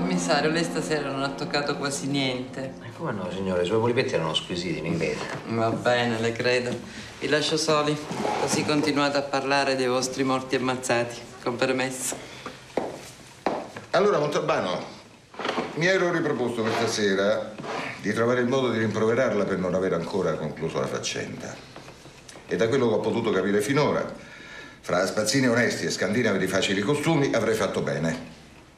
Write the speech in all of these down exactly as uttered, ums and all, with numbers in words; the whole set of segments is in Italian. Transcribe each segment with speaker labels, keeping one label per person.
Speaker 1: Commissario, lei stasera non ha toccato quasi niente.
Speaker 2: E come no, signore? I suoi polipetti erano squisiti, mi vede.
Speaker 1: Va bene, le credo. Vi lascio soli, così continuate a parlare dei vostri morti ammazzati, con permesso.
Speaker 3: Allora, Montalbano, mi ero riproposto questa sera di trovare il modo di rimproverarla per non aver ancora concluso la faccenda. E da quello che ho potuto capire finora, fra spazzini onesti e scandinavi di facili costumi, avrei fatto bene.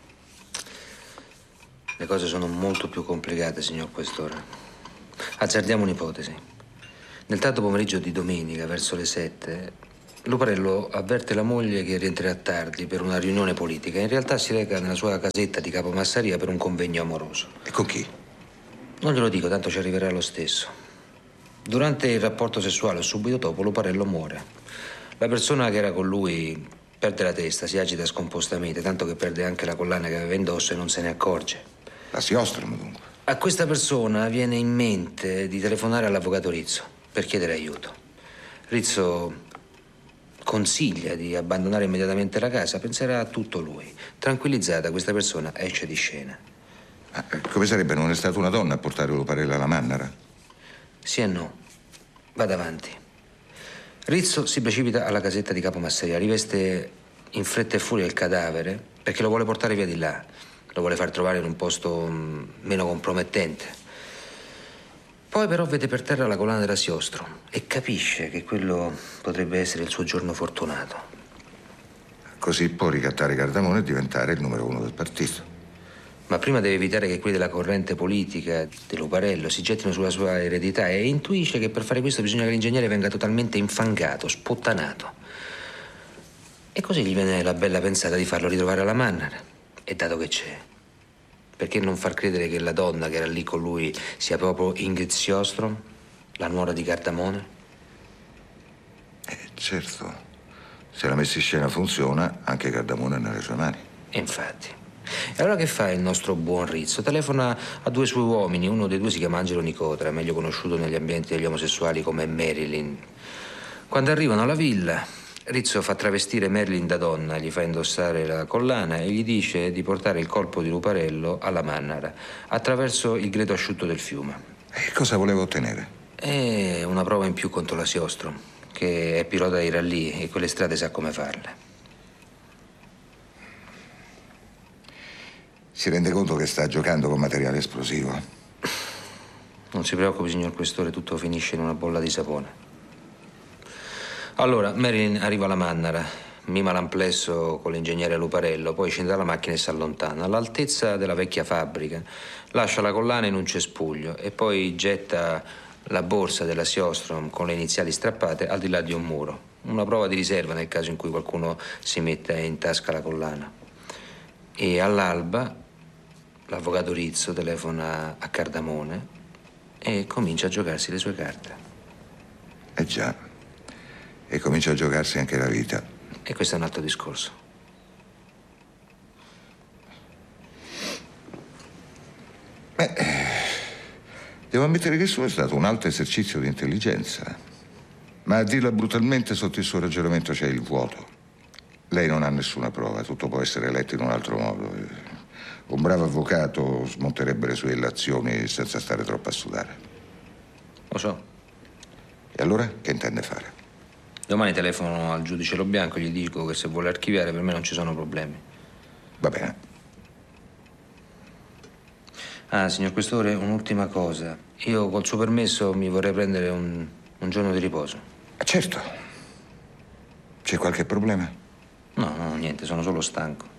Speaker 2: Le cose sono molto più complicate, signor Questore. Azzardiamo un'ipotesi. Nel tardo pomeriggio di domenica, verso le sette, Luparello avverte la moglie che rientrerà tardi per una riunione politica. In realtà si reca nella sua casetta di Capomassaria per un convegno amoroso.
Speaker 3: E con chi?
Speaker 2: Non glielo dico, tanto ci arriverà lo stesso. Durante il rapporto sessuale o subito dopo, Luparello muore. La persona che era con lui perde la testa, si agita scompostamente, tanto che perde anche la collana che aveva indosso e non se ne accorge.
Speaker 3: La Siostrom, dunque.
Speaker 2: A questa persona viene in mente di telefonare all'avvocato Rizzo per chiedere aiuto. Rizzo consiglia di abbandonare immediatamente la casa, penserà a tutto lui. Tranquillizzata, questa persona esce di scena.
Speaker 3: Ma come sarebbe? Non è stata una donna a portare Luparello alla Mannara?
Speaker 2: Sì e no. Vada avanti. Rizzo si precipita alla casetta di Capomassaria, riveste in fretta e furia il cadavere perché lo vuole portare via di là. Lo vuole far trovare in un posto mh, meno compromettente. Poi però vede per terra la collana della Siostrom e capisce che quello potrebbe essere il suo giorno fortunato.
Speaker 3: Così può ricattare Cardamone e diventare il numero uno del partito.
Speaker 2: Ma prima deve evitare che quelli della corrente politica di Luparello si gettino sulla sua eredità e intuisce che per fare questo bisogna che l'ingegnere venga totalmente infangato, spottanato. E così gli viene la bella pensata di farlo ritrovare alla Mannara. E dato che c'è, perché non far credere che la donna che era lì con lui sia proprio Ingrid Siostrom, la nuora di Cardamone?
Speaker 3: Eh, certo. Se la messa in scena funziona, anche Cardamone è nelle sue mani.
Speaker 2: E infatti. E allora che fa il nostro buon Rizzo? Telefona a due suoi uomini, uno dei due si chiama Angelo Nicotra, meglio conosciuto negli ambienti degli omosessuali come Marilyn. Quando arrivano alla villa, Rizzo fa travestire Marilyn da donna, gli fa indossare la collana e gli dice di portare il corpo di Luparello alla Mannara attraverso il greto asciutto del fiume.
Speaker 3: E cosa voleva ottenere?
Speaker 2: È una prova in più contro la Siostrom, che è pilota di rallye e quelle strade sa come farle.
Speaker 3: Si rende conto che sta giocando con materiale esplosivo?
Speaker 2: Non si preoccupi, signor Questore, tutto finisce in una bolla di sapone. Allora, Marilyn arriva alla Mannara, mima l'amplesso con l'ingegnere Luparello, poi scende dalla macchina e si allontana. All'altezza della vecchia fabbrica, lascia la collana in un cespuglio e poi getta la borsa della Siostrom con le iniziali strappate al di là di un muro. Una prova di riserva nel caso in cui qualcuno si metta in tasca la collana. E all'alba l'avvocato Rizzo telefona a Cardamone e comincia a giocarsi le sue carte.
Speaker 3: Eh già. E comincia a giocarsi anche la vita.
Speaker 2: E questo è un altro discorso.
Speaker 3: Beh, devo ammettere che il suo è stato un alto esercizio di intelligenza. Ma a dirla brutalmente, sotto il suo ragionamento c'è il vuoto. Lei non ha nessuna prova, tutto può essere letto in un altro modo. Un bravo avvocato smonterebbe le sue illazioni senza stare troppo a sudare.
Speaker 2: Lo so.
Speaker 3: E allora che intende fare?
Speaker 2: Domani telefono al giudice Lo Bianco e gli dico che se vuole archiviare per me non ci sono problemi.
Speaker 3: Va bene.
Speaker 2: Ah, signor Questore, un'ultima cosa. Io col suo permesso mi vorrei prendere un, un giorno di riposo.
Speaker 3: Certo. C'è qualche problema?
Speaker 2: No, no, niente, sono solo stanco.